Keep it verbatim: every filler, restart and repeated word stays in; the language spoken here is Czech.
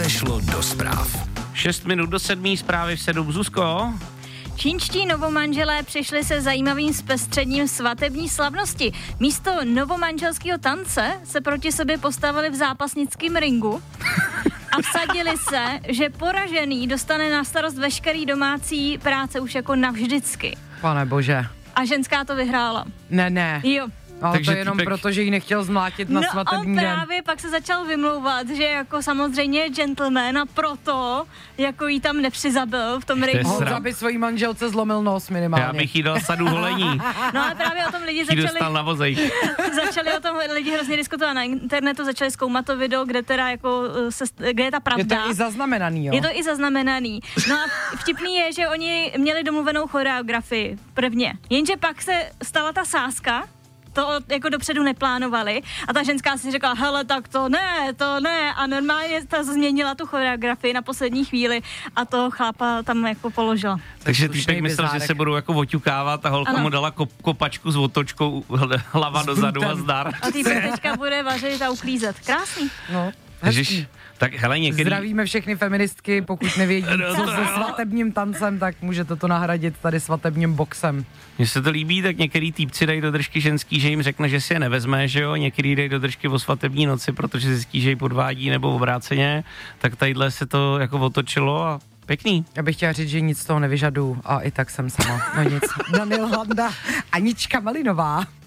Odešlo do zpráv. Šest minut do sedmý, zprávy v sedm. Zuzko? Čínští novomanželé přišli se zajímavým zpestřením svatební slavnosti. Místo novomanželského tance se proti sobě postavili v zápasnickém ringu a vsadili se, že poražený dostane na starost veškerý domácí práce už jako navždycky. Pane bože. A ženská to vyhrála. Ne, ne. Jo. Ale Takže to je jenom týpek... proto, že ji nechtěl zmlátit na no svatební on den. právě pak se začal vymlouvat, že jako samozřejmě je gentleman a proto jako jí tam nepřizabil v tom ringu. Honza by svojí manželce zlomil nos minimálně. Já bych jí dal sadu holení. No ale právě o tom lidi Jí začali, dostal na vozejk. začali o tom lidi hrozně diskutovat na internetu, začali zkoumat to video, kde teda jako, se, kde je ta pravda. Je to i zaznamenaný, jo? Je to i zaznamenaný. No a vtipný je, že oni měli domluvenou choreografii prvně. Jenže pak se stala ta sázka, to jako dopředu neplánovali a ta ženská si řekla, hele, tak to ne, to ne a normálně ta změnila tu choreografii na poslední chvíli a toho chlápa tam jako položila. Takže týpek myslel, že se budou jako oťukávat a holka ano. mu dala kop, kopačku s otočkou, hlava dozadu a zdar. A týpek teďka bude vařit a uklízet. Krásný. No, Ježiš, tak hele, někdy... Zdravíme všechny feministky, pokud nevědí, co se svatebním tancem, tak můžete to nahradit tady svatebním boxem. Mně se to líbí, tak některý týpci dají do držky ženský, že jim řekne, že si je nevezme, že jo, některý dají do držky o svatební noci, protože zjistí, že ji podvádí nebo obráceně, tak tadyhle se to jako otočilo a pěkný. Já bych chtěla říct, že nic z toho nevyžadu a i tak jsem sama. No nic. Daniel Handa, Anička Malinová.